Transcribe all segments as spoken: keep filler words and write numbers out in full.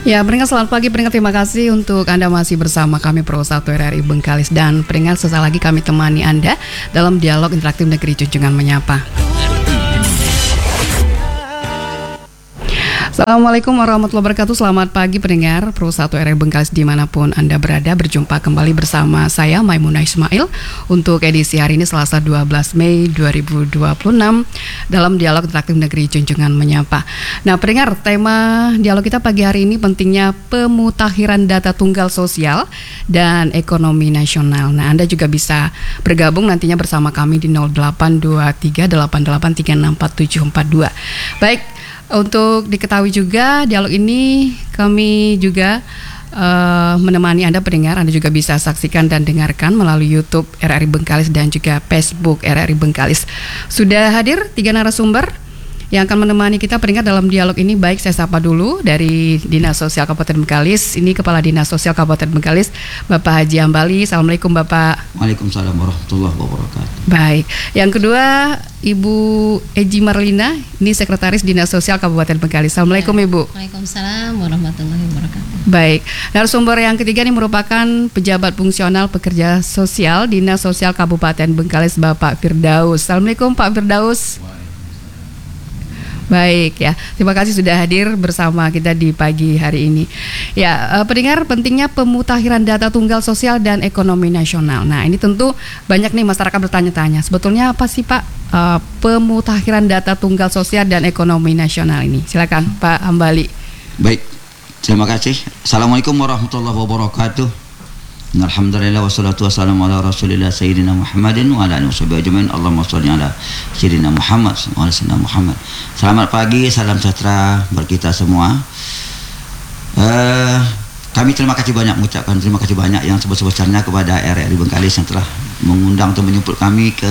Ya, pendengar selamat pagi, pendengar terima kasih untuk Anda masih bersama kami Pro satu R R I Bengkalis. Dan pendengar sesaat lagi kami temani Anda dalam dialog interaktif Negeri Junjungan Menyapa. Assalamualaikum warahmatullahi wabarakatuh. Selamat pagi pendengar Pro satu R R I Bengkalis dimanapun Anda berada. Berjumpa kembali bersama saya Maimunah Ismail untuk edisi hari ini Selasa dua belas Mei dua ribu dua puluh enam dalam dialog interaktif Negeri Junjungan Menyapa. Nah pendengar, tema dialog kita pagi hari ini pentingnya pemutakhiran data tunggal sosial dan ekonomi nasional. Nah Anda juga bisa bergabung nantinya bersama kami di nol delapan dua tiga delapan delapan tiga enam empat tujuh empat dua. Baik, untuk diketahui juga dialog ini kami juga uh, menemani Anda pendengar. Anda juga bisa saksikan dan dengarkan melalui YouTube R R I Bengkalis dan juga Facebook R R I Bengkalis. Sudah hadir tiga narasumber yang akan menemani kita pendengar dalam dialog ini. Baik, saya sapa dulu dari Dinas Sosial Kabupaten Bengkalis. Ini Kepala Dinas Sosial Kabupaten Bengkalis, Bapak Haji Ambali. Assalamualaikum Bapak. Waalaikumsalam warahmatullahi wabarakatuh. Baik, yang kedua Ibu Eji Marlina, ini Sekretaris Dinas Sosial Kabupaten Bengkalis. Assalamualaikum ya. Ibu. Waalaikumsalam warahmatullahi wabarakatuh. Baik, narasumber yang ketiga ini merupakan pejabat fungsional pekerja sosial Dinas Sosial Kabupaten Bengkalis, Bapak Firdaus. Assalamualaikum Pak Firdaus. Baik ya, terima kasih sudah hadir bersama kita di pagi hari ini. Ya, eh, pendengar, pentingnya pemutakhiran data tunggal sosial dan ekonomi nasional. Nah, ini tentu banyak nih masyarakat bertanya-tanya, sebetulnya apa sih Pak eh, pemutakhiran data tunggal sosial dan ekonomi nasional ini? Silakan Pak Ambali. Baik, terima kasih. Assalamualaikum warahmatullahi wabarakatuh. Alhamdulillah wassalatu wassalamu ala rasulillah sayyidina Muhammadin wa ala alihi washabihi ajmain. Allahumma shalli ala sayyidina Muhammad wa ala sayyidina Muhammad. Selamat pagi, salam sejahtera bagi kita semua. Uh, kami terima kasih banyak mengucapkan terima kasih banyak yang sebesar-besarnya kepada R R I Bengkalis yang telah mengundang atau menjemput kami ke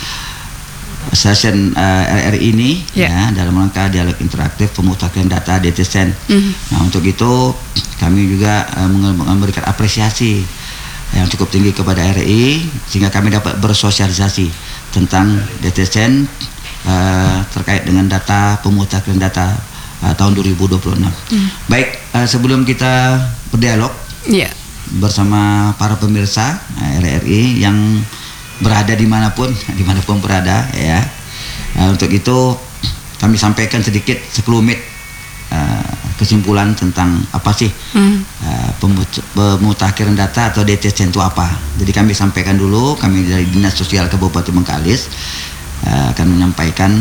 session uh, R R I ini yeah. ya, dalam rangka dialog interaktif pemutakhiran data D T S E N. Mm-hmm. Nah, untuk itu kami juga uh, memberikan apresiasi yang cukup tinggi kepada R R I sehingga kami dapat bersosialisasi tentang D T S E N uh, terkait dengan data pemutakhiran data uh, tahun dua ribu dua puluh enam. Mm. Baik, uh, sebelum kita berdialog yeah. bersama para pemirsa uh, R R I yang berada dimanapun, dimanapun berada ya. Uh, untuk itu kami sampaikan sedikit sepuluh menit uh, kesimpulan tentang apa sih hmm. uh, pemutakhiran data atau D T S E N itu apa. Jadi kami sampaikan dulu, kami dari Dinas Sosial Kabupaten Bengkalis uh, akan menyampaikan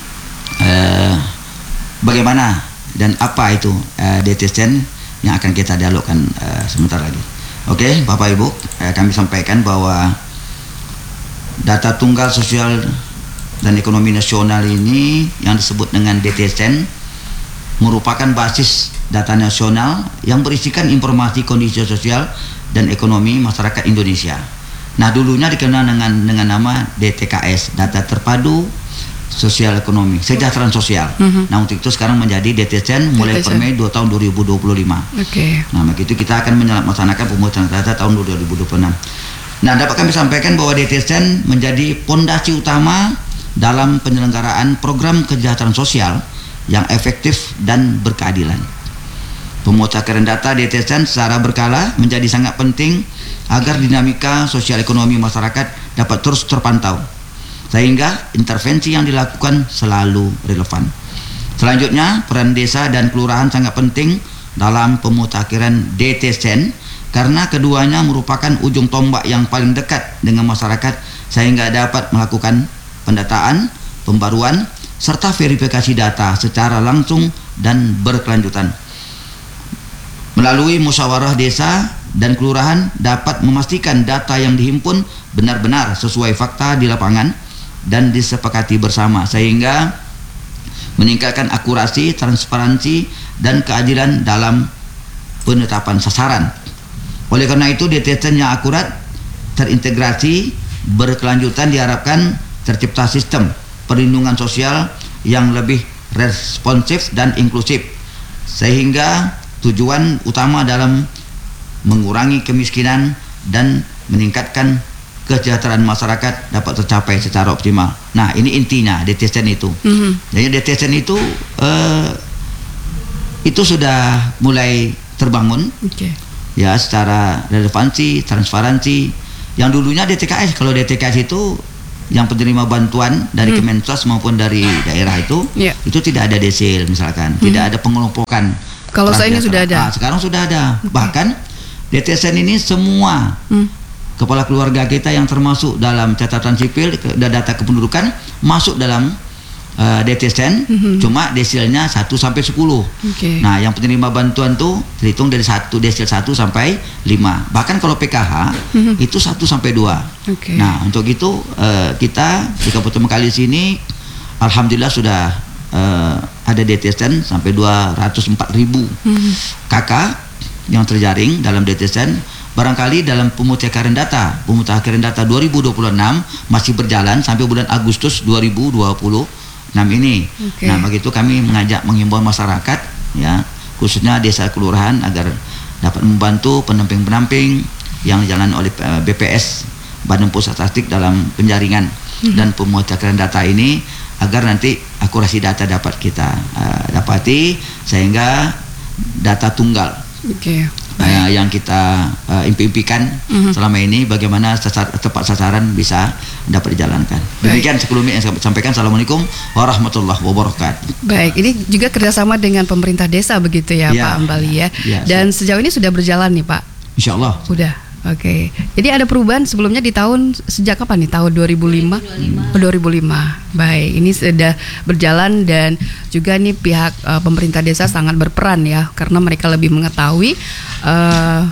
uh, bagaimana dan apa itu uh, D T S E N yang akan kita dialogkan uh, sebentar lagi. Oke, okay, Bapak Ibu, uh, kami sampaikan bahwa data tunggal sosial dan ekonomi nasional ini yang disebut dengan D T S E N merupakan basis data nasional yang berisikan informasi kondisi sosial dan ekonomi masyarakat Indonesia. Nah, dulunya dikenal dengan dengan nama D T K S, Data Terpadu Sosial Ekonomi, Kesejahteraan Sosial. Mm-hmm. Nah, untuk itu sekarang menjadi D T S E N mulai per Mei dua tahun dua ribu dua puluh lima. Oke. Okay. Nah, begitu kita akan melaksanakan pemutakhiran data tahun dua ribu dua puluh enam. Nah, dapat kami sampaikan bahwa D T S E N menjadi pondasi utama dalam penyelenggaraan program kesejahteraan sosial yang efektif dan berkeadilan. Pemutakhiran data D T S E N secara berkala menjadi sangat penting agar dinamika sosial ekonomi masyarakat dapat terus terpantau, sehingga intervensi yang dilakukan selalu relevan. Selanjutnya, peran desa dan kelurahan sangat penting dalam pemutakhiran D T S E N karena keduanya merupakan ujung tombak yang paling dekat dengan masyarakat sehingga dapat melakukan pendataan, pembaruan, serta verifikasi data secara langsung dan berkelanjutan. Melalui musyawarah desa dan kelurahan dapat memastikan data yang dihimpun benar-benar sesuai fakta di lapangan dan disepakati bersama sehingga meningkatkan akurasi, transparansi, dan keadilan dalam penetapan sasaran. Oleh karena itu, D T S E N yang akurat, terintegrasi, berkelanjutan diharapkan tercipta sistem perlindungan sosial yang lebih responsif dan inklusif, sehingga tujuan utama dalam mengurangi kemiskinan dan meningkatkan kesejahteraan masyarakat dapat tercapai secara optimal. Nah, ini intinya D T S E N itu. Mm-hmm. Jadi D T S E N itu uh, itu sudah mulai terbangun. Okay. Ya, secara relevansi, transparansi. Yang dulunya D T K S, kalau D T K S itu yang penerima bantuan dari hmm. Kemensos maupun dari daerah itu, yeah. itu tidak ada desil misalkan, hmm. tidak ada pengelompokan. Kalau saya ini sudah ada. Nah, sekarang sudah ada. Okay. Bahkan D T S N ini semua hmm. kepala keluarga kita yang termasuk dalam catatan sipil dan data kependudukan masuk dalam uh, D T S N, mm-hmm. cuma desilnya satu sampai sepuluh. Okay. Nah, yang penerima bantuan tuh terhitung dari satu desil satu sampai lima. Bahkan kalau P K H mm-hmm. itu satu sampai dua. Okay. Nah, untuk itu uh, kita di Kabupaten Bengkalis ini alhamdulillah sudah uh, ada D T S N sampai dua ratus empat ribu mm-hmm. kakak yang terjaring dalam D T S N. Barangkali dalam pemutakhiran data, pemutakhiran data dua ribu dua puluh enam masih berjalan sampai bulan Agustus dua ribu dua puluh enam ini. Okay. Nah, begitu kami mengajak mengimbau masyarakat, ya, khususnya desa kelurahan agar dapat membantu pendamping-pendamping yang dijalankan oleh B P S Badan Pusat Statistik dalam penjaringan hmm. dan pemutakhiran data ini agar nanti akurasi data dapat kita uh, dapati sehingga data tunggal. Okay. Uh, yang kita uh, impi-impikan uh-huh. selama ini bagaimana sasar, tepat sasaran bisa dapat dijalankan. Demikian sebelumnya yang saya sampaikan. Assalamualaikum warahmatullahi wabarakatuh. Baik, ini juga kerjasama dengan pemerintah desa begitu ya, ya Pak Ambali ya. ya Dan so. sejauh ini sudah berjalan nih Pak. Insya Allah. Sudah. Oke, okay. Jadi ada perubahan sebelumnya di tahun sejak kapan nih? Tahun dua ribu lima? Oh, dua ribu lima. Baik, ini sudah berjalan dan juga nih pihak uh, pemerintah desa sangat berperan ya, karena mereka lebih mengetahui uh,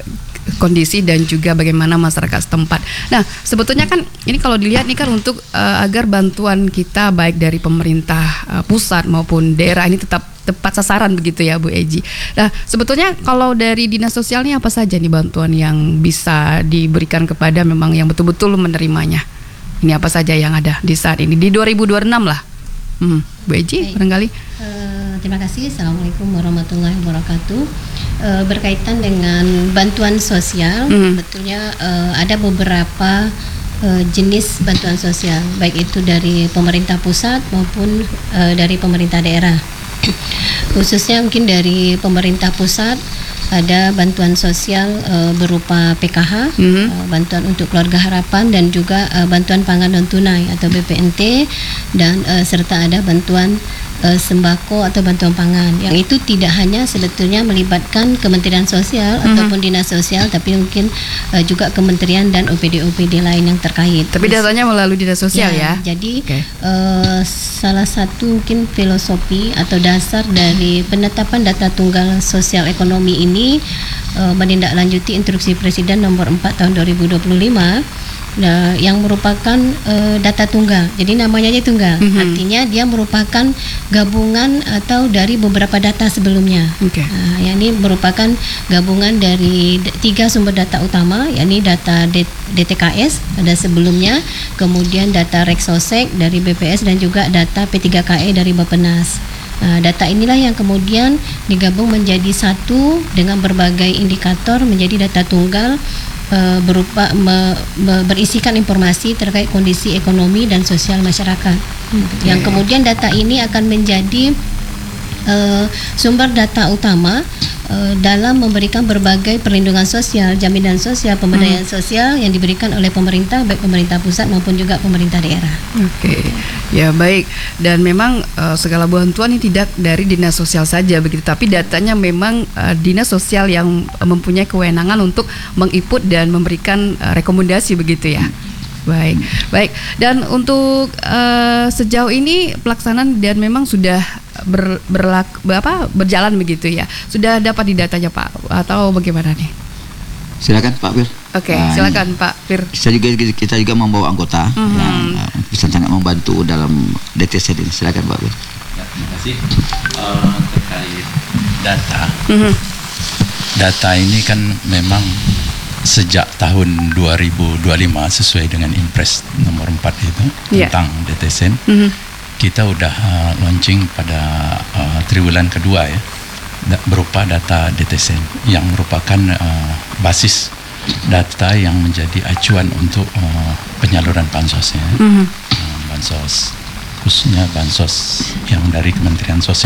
kondisi dan juga bagaimana masyarakat setempat. Nah, sebetulnya kan ini kalau dilihat nih kan untuk uh, agar bantuan kita baik dari pemerintah uh, pusat maupun daerah ini tetap tepat sasaran begitu ya Bu Eji. Nah, sebetulnya kalau dari dinas sosial ini apa saja nih bantuan yang bisa diberikan kepada memang yang betul-betul menerimanya? Ini apa saja yang ada di saat ini di dua ribu dua puluh enam lah. Hmm, Bu Eji barangkali. Uh, terima kasih. Assalamualaikum warahmatullahi wabarakatuh. Uh, berkaitan dengan bantuan sosial, hmm. betulnya uh, ada beberapa uh, jenis bantuan sosial, baik itu dari pemerintah pusat maupun uh, dari pemerintah daerah. Khususnya mungkin dari pemerintah pusat ada bantuan sosial uh, berupa P K H, mm-hmm. uh, bantuan untuk keluarga harapan dan juga uh, bantuan pangan non tunai atau B P N T dan uh, serta ada bantuan uh, sembako atau bantuan pangan. Yang itu tidak hanya sebetulnya melibatkan Kementerian Sosial mm-hmm. ataupun Dinas Sosial, tapi mungkin uh, juga kementerian dan O P D O P D lain yang terkait. Tapi datanya melalui Dinas Sosial ya. ya? Jadi okay. uh, salah satu mungkin filosofi atau dasar dari penetapan data tunggal sosial ekonomi ini uh, menindaklanjuti instruksi Presiden nomor empat tahun dua ribu dua puluh lima uh, yang merupakan uh, data tunggal. Jadi namanya aja tunggal. Mm-hmm. Artinya dia merupakan gabungan atau dari beberapa data sebelumnya. Okay. Uh, yang ini merupakan gabungan dari d- tiga sumber data utama, yakni data D- DTKS pada sebelumnya, kemudian data Reksosek dari B P S dan juga data P tiga K E dari Bappenas. Nah, data inilah yang kemudian digabung menjadi satu dengan berbagai indikator menjadi data tunggal e, berupa me, me, berisikan informasi terkait kondisi ekonomi dan sosial masyarakat. Okay. Yang kemudian data ini akan menjadi e, sumber data utama e, dalam memberikan berbagai perlindungan sosial, jaminan sosial, pemberdayaan hmm. sosial yang diberikan oleh pemerintah, baik pemerintah pusat maupun juga pemerintah daerah. Oke. Okay. Ya baik, dan memang uh, segala bantuan ini tidak dari dinas sosial saja begitu, tapi datanya memang uh, dinas sosial yang uh, mempunyai kewenangan untuk menginput dan memberikan uh, rekomendasi begitu ya. Baik, baik. Dan untuk uh, sejauh ini pelaksanaan dan memang sudah ber, berlaku, apa, berjalan begitu ya. Sudah dapat didatanya Pak atau bagaimana nih? Silakan Pak Fir. Oke, okay, nah, silakan Pak Fir. Kita juga kita juga membawa anggota mm-hmm. yang uh, bisa sangat membantu dalam D T S ini. Silakan Pak Fir. Ya, terima kasih. Uh, terkait data, mm-hmm. data ini kan memang sejak tahun dua ribu dua puluh lima sesuai dengan Impres nomor empat itu yeah. tentang D T S N, mm-hmm. kita udah uh, launching pada uh, triwulan kedua ya. Berupa data D T S N yang merupakan uh, basis data yang menjadi acuan untuk uh, penyaluran bansosnya, mm-hmm. uh, bansos khususnya bansos yang dari Kementerian Sosial.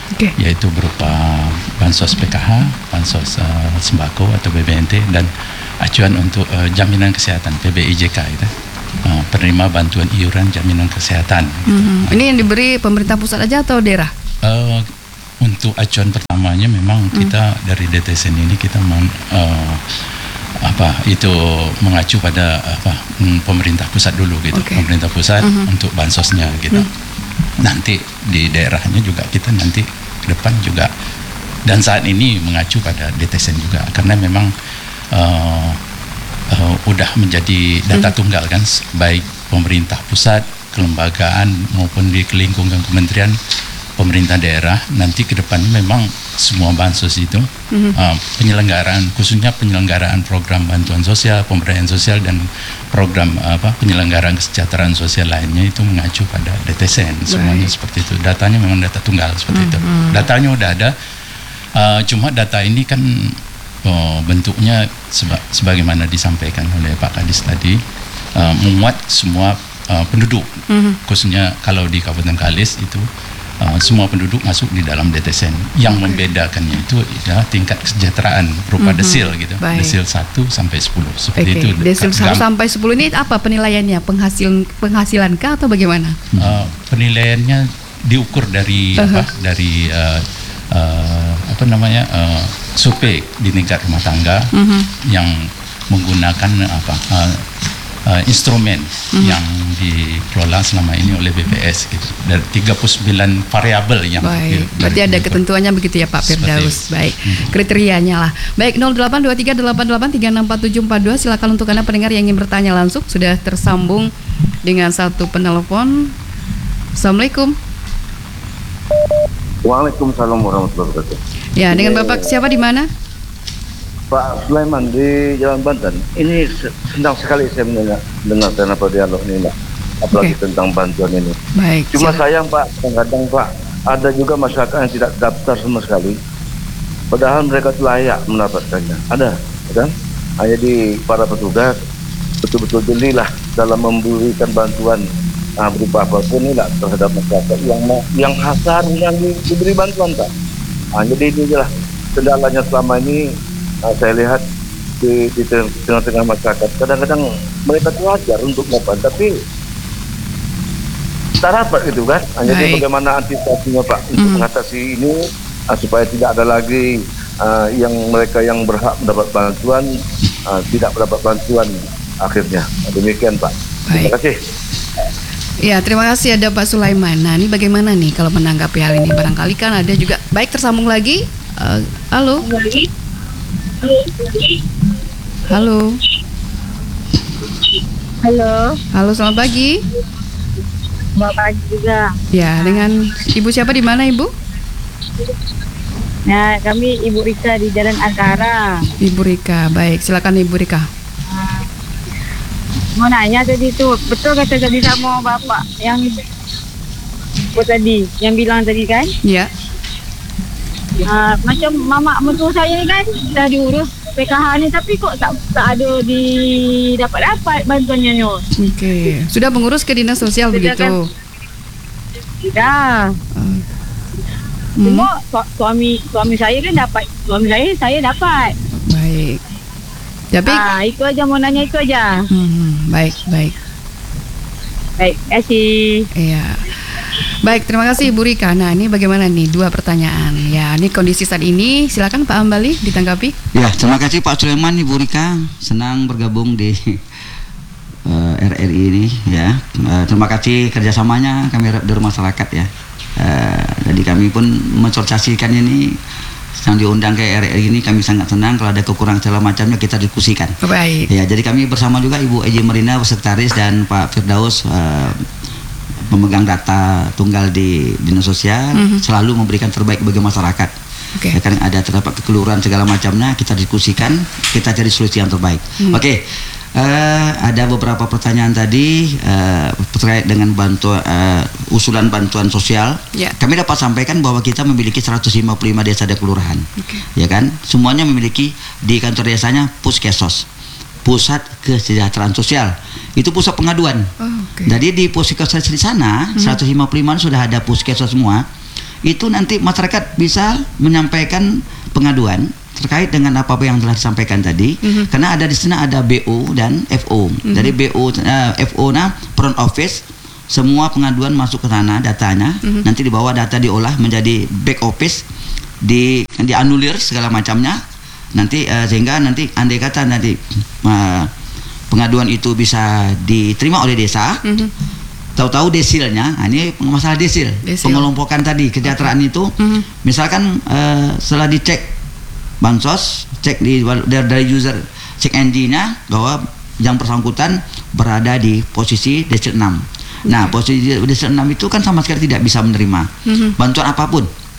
okay. yaitu berupa bansos P K H, bansos uh, sembako atau B B N T, dan acuan untuk uh, jaminan kesehatan P B I J K itu. Uh, penerima bantuan iuran jaminan kesehatan. Gitu. Mm-hmm. Ini yang diberi pemerintah pusat aja atau daerah? Uh, untuk acuan pertamanya memang mm. kita dari D T S N ini kita meng, uh, apa itu mengacu pada apa mm, pemerintah pusat dulu gitu. Okay. Pemerintah pusat mm-hmm. untuk bansosnya gitu. Mm. Nanti di daerahnya juga kita nanti ke depan juga, dan saat ini mengacu pada D T S N juga karena memang uh, Uh, udah menjadi data hmm. tunggal kan, baik pemerintah pusat, kelembagaan maupun di lingkungan kementerian, pemerintah daerah. Nanti ke depan memang semua bansos itu hmm. uh, penyelenggaraan, khususnya penyelenggaraan program bantuan sosial, pemberdayaan sosial, dan program uh, apa penyelenggaraan kesejahteraan sosial lainnya itu mengacu pada D T S N. Semuanya seperti itu. Datanya memang data tunggal seperti hmm. itu. Datanya udah ada, uh, cuma data ini kan Oh, bentuknya seba, sebagaimana disampaikan oleh Pak Kadis tadi, uh, memuat semua uh, penduduk, mm-hmm. khususnya kalau di Kabupaten Kalis itu uh, semua penduduk masuk di dalam D T S N. Yang okay. membedakannya itu adalah tingkat kesejahteraan berupa mm-hmm. desil gitu, Baik. desil satu sampai sepuluh seperti okay. itu. Desil satu sampai sepuluh ini apa penilaiannya? Penghasilan penghasilan kah atau bagaimana? Uh, penilaiannya diukur dari uh-huh. apa? Dari uh, uh, apa namanya? Uh, survei di tingkat rumah tangga uh-huh. yang menggunakan apa uh, uh, instrumen uh-huh. yang dikelola selama ini oleh B P S gitu. Dari tiga puluh sembilan variabel yang Baik. Di, berarti ada ketentuannya begitu ya Pak Firdaus. Baik. Uh-huh. Kriterianya lah. Baik, nol delapan dua tiga delapan delapan tiga enam empat tujuh empat dua, silakan untuk Anda pendengar yang ingin bertanya langsung. Sudah tersambung dengan satu penelpon. Assalamualaikum. Waalaikumsalam warahmatullahi wabarakatuh. Ya, dengan Bapak siapa di mana? Pak Sulaiman di Jalan Banten. Ini senang sekali saya mendengar dengar apa dialog ini, Pak. Apalagi okay. tentang bantuan ini. Baik. Cuma silakan. sayang Pak, kadang-kadang Pak ada juga masyarakat yang tidak daftar sama sekali. Padahal mereka layak mendapatkannya. Ada, kan? Hanya di para petugas betul-betul jelilah dalam memberikan bantuan nah, berupa apapun inilah terhadap masyarakat yang yang kasar yang di, diberi bantuan Pak. Nah, jadi ini adalah kendalanya selama ini nah, saya lihat di, di tengah-tengah masyarakat. Kadang-kadang mereka itu wajar untuk dapat, tapi tak dapat gitu kan. Nah, jadi bagaimana antisipasinya Pak untuk mm. mengatasi ini nah, supaya tidak ada lagi uh, yang mereka yang berhak mendapat bantuan uh, tidak mendapat bantuan akhirnya. Demikian Pak. Baik. Terima kasih. Ya, terima kasih ada Pak Sulaiman. Nah, ini bagaimana nih kalau menanggapi hal ini? Barangkali kan ada juga. Baik, tersambung lagi. Uh, halo. Halo. Halo. Halo, selamat pagi. Selamat pagi juga. Ya, dengan Ibu siapa di mana Ibu? Nah, kami Ibu Rika di Jalan Angkara. Ibu Rika, baik. Silakan Ibu Rika. Mau nanya tadi tuh, betul kata tadi sama Bapak yang apa tadi, yang bilang tadi kan? Iya. Uh, macam mama mentua saya ni kan dah diurus P K H ni, tapi kok tak tak ada di dapat-dapat bantuannya ni. Oke, okay. Sudah mengurus ke dinas sosial sudah begitu? Kan? Dah. Uh, Cuma hmm. suami suami saya kan dapat, suami saya saya dapat. Baik. Tapi ah, itu aja mau nanya itu aja. Hmm, baik, baik. Baik, terima kasih. Iya. Baik, terima kasih Ibu Rika. Nah, ini bagaimana nih dua pertanyaan. Ya, ini kondisi saat ini. Silakan Pak Ambali ditanggapi. Ya, terima kasih Pak Sulaiman, Ibu Rika. Senang bergabung di uh, R R I ini ya. Uh, terima kasih kerjasamanya kami dari masyarakat ya. Uh, jadi kami pun mensosialisasikan ini. Yang diundang ke R R I ini kami sangat senang. Kalau ada kekurangan segala macamnya kita diskusikan. Baik. Ya, jadi kami bersama juga Ibu Eji Marina sekretaris dan Pak Firdaus uh, pemegang data tunggal di dinas sosial mm-hmm. selalu memberikan terbaik bagi masyarakat. Okay. Ya, kan ada terdapat kekeliruan segala macamnya kita diskusikan, kita cari solusi yang terbaik. Mm. Oke. Okay. Uh, ada beberapa pertanyaan tadi uh, terkait dengan bantuan uh, usulan bantuan sosial. Yeah. Kami dapat sampaikan bahwa kita memiliki seratus lima puluh lima desa dan kelurahan, okay. ya kan? Semuanya memiliki di kantor desanya Puskesos, Pusat Kesejahteraan Sosial. Itu pusat pengaduan. Oh, okay. Jadi di Puskesos di sana hmm. seratus lima puluh lima sudah ada Puskesos semua. itu nanti masyarakat bisa menyampaikan pengaduan terkait dengan apa-apa yang telah disampaikan tadi. Mm-hmm. Karena ada di sana ada B O dan F O. Mm-hmm. Jadi B O uh, F O nah front office, semua pengaduan masuk ke sana datanya, mm-hmm. nanti dibawa data diolah menjadi back office, di dianulir segala macamnya. Nanti uh, sehingga nanti andai kata nanti uh, pengaduan itu bisa diterima oleh desa. Mm-hmm. Tahu-tahu desilnya, nah ini masalah desil, desil. pengelompokan tadi kesejahteraan okay. itu, mm-hmm. misalkan uh, setelah dicek bansos, cek di dari, dari user cek N D-nya bahwa yang bersangkutan berada di posisi desil enam. Okay. Nah posisi desil enam itu kan sama sekali tidak bisa menerima mm-hmm. bantuan apapun,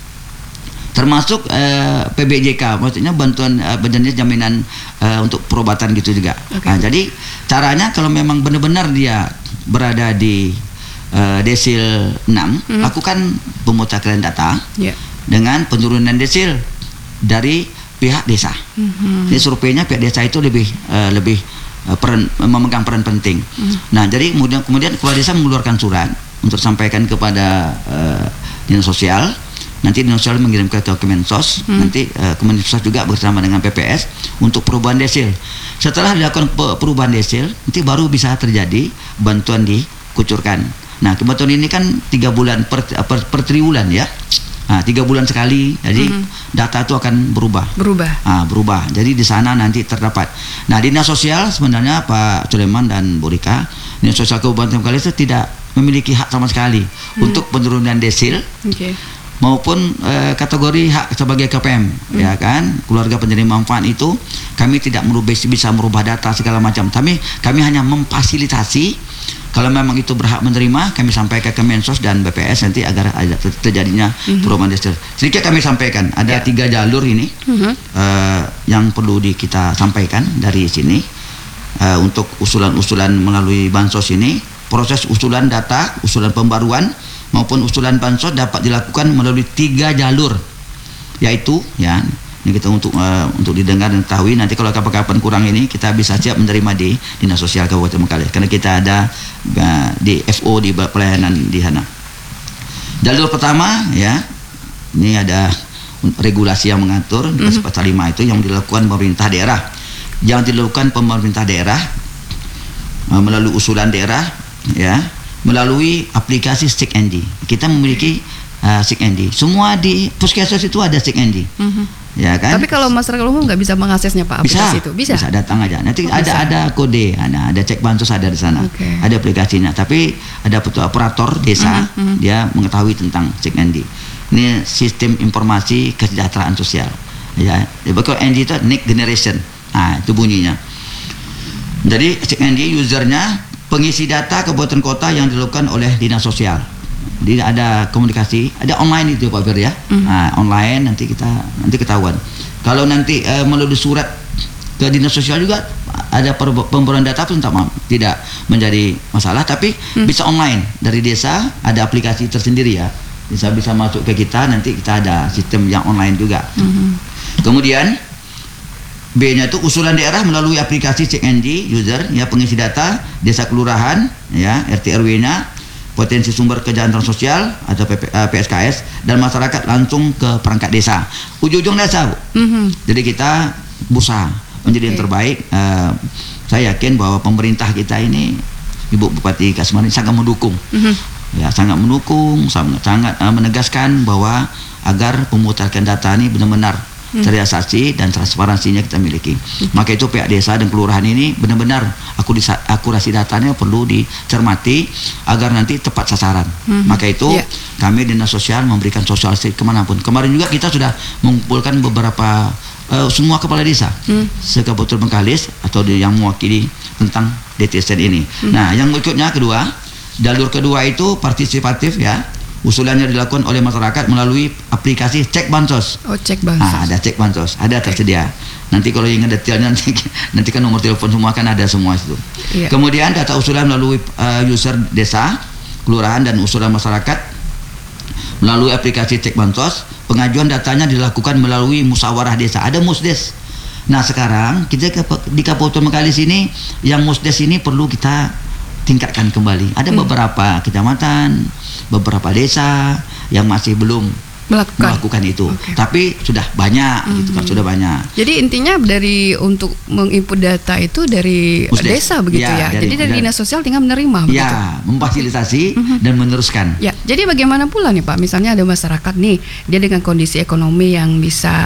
termasuk uh, P B J K, maksudnya bantuan uh, badannya jaminan uh, untuk perobatan gitu juga. Okay. Nah, jadi caranya kalau memang benar-benar dia berada di uh, desil enam, mm-hmm. lakukan pemutakhiran data yeah. dengan penurunan desil dari pihak desa. Mm-hmm. Jadi surveinya pihak desa itu lebih uh, lebih uh, peran, memegang peran penting. Mm-hmm. Nah, jadi kemudian kemudian kepala desa mengeluarkan surat untuk sampaikan kepada uh, dinas sosial. Nanti dinas sosial mengirim ke Kemensos, hmm. nanti uh, Kemensos juga bersama dengan P P S untuk perubahan desil. Setelah dilakukan perubahan desil, nanti baru bisa terjadi bantuan dikucurkan. Nah, kebetulan ini kan tiga bulan per, per, per triwulan ya. Nah, tiga bulan sekali, jadi hmm. data itu akan berubah. Berubah. Nah, berubah. Jadi di sana nanti terdapat. Nah, dinas sosial sebenarnya Pak Sulaiman dan Bu Rika, dinas sosial Kabupaten Bengkalis itu tidak memiliki hak sama sekali hmm. untuk penurunan desil. Okay. Maupun e, kategori hak sebagai K P M, hmm. ya kan, keluarga penerima manfaat itu kami tidak merubah, bisa merubah data segala macam. Kami kami hanya memfasilitasi kalau memang itu berhak menerima, kami sampaikan ke Kemensos dan B P S nanti agar ada terjadinya hmm. perubahan desil. Sedikit kami sampaikan ada yeah. tiga jalur ini hmm. e, yang perlu di, kita sampaikan dari sini e, untuk usulan-usulan melalui bansos ini. Proses usulan data, usulan pembaruan maupun usulan bansos dapat dilakukan melalui tiga jalur, yaitu ya ini kita untuk uh, untuk didengar dan ketahui. Nanti kalau kapan-kapan kurang ini kita bisa siap menerima di dinas sosial Kabupaten Bengkalis karena kita ada uh, di F O di pelayanan di sana. Jalur pertama ya ini ada regulasi yang mengatur di mm-hmm. pasal lima itu yang dilakukan pemerintah daerah, yang dilakukan pemerintah daerah uh, melalui usulan daerah ya, melalui aplikasi Cek N D. Kita memiliki uh, Cek N D. Semua di puskesmas itu ada Cek N D. Mm-hmm. Ya kan? Tapi kalau masyarakat umum nggak bisa mengaksesnya Pak aplikasi bisa, itu? Bisa. Bisa datang aja. Nanti oh, ada bisa. ada kode, ada ada cek bansos ada di sana. Okay. Ada aplikasinya. Tapi ada operator desa mm-hmm. dia mengetahui tentang Cek N D. Ini sistem informasi kesejahteraan sosial. Ya, kalau N D itu next generation. Nah, itu bunyinya. Jadi Cek N D usernya pengisi data kabupaten kota yang dilakukan oleh dinas sosial. Jadi ada komunikasi, ada online itu Pak Fir ya. Mm. Nah, online nanti kita nanti ketahuan. Kalau nanti uh, melalui surat ke dinas sosial juga ada pembaruan data pun tidak menjadi masalah, tapi mm. bisa online dari desa, ada aplikasi tersendiri ya. Bisa bisa masuk ke kita, nanti kita ada sistem yang online juga. Mm-hmm. Kemudian B-nya itu usulan daerah melalui aplikasi Cek N D user ya, pengisi data desa kelurahan ya, R T R W-nya, potensi sumber kesejahteraan sosial atau P S K S dan masyarakat langsung ke perangkat desa. Ujung-ujung desa, Bu. Mm-hmm. Jadi kita berusaha menjadi okay. yang terbaik. Uh, saya yakin bahwa pemerintah kita ini, Ibu Bupati Kasmarin sangat mendukung. Mm-hmm. Ya, sangat mendukung, sangat sangat uh, menegaskan bahwa agar pemutakhiran data ini benar-benar Hmm. terrealisasi dan transparansinya kita miliki. Hmm. Maka itu pihak desa dan kelurahan ini benar-benar akurasi datanya perlu dicermati agar nanti tepat sasaran. Hmm. Maka itu yeah. kami dinas sosial memberikan sosialisasi kemanapun. Kemarin juga kita sudah mengumpulkan beberapa uh, semua kepala desa hmm. se-Kabupaten Bengkalis atau yang mewakili tentang D T S N ini. Hmm. Nah, yang berikutnya kedua, jalur kedua itu partisipatif ya. Usulannya dilakukan oleh masyarakat melalui aplikasi Cek Bansos. Oh, Cek Bansos. Ah, ada Cek Bansos, ada okay. tersedia. Nanti kalau ingin detailnya nanti, nanti kan nomor telepon semua kan ada semua itu. Yeah. Kemudian data usulan melalui uh, user desa, kelurahan dan usulan masyarakat melalui aplikasi Cek Bansos. Pengajuan datanya dilakukan melalui musyawarah desa. Ada musdes. Nah, sekarang kita di Kabupaten Bengkalis ini yang musdes ini perlu kita tingkatkan kembali. Ada hmm. beberapa kecamatan, beberapa desa yang masih belum melakukan, melakukan itu. Okay. Tapi sudah banyak mm-hmm. gitu kan, sudah banyak. Jadi intinya dari untuk menginput data itu dari Pusdes. desa begitu ya. ya. Dari, Jadi dari dari, dinas sosial tinggal menerima begitu. Ya, memfasilitasi mm-hmm. dan meneruskan. Ya, jadi bagaimana pula nih Pak? Misalnya ada masyarakat nih, dia dengan kondisi ekonomi yang bisa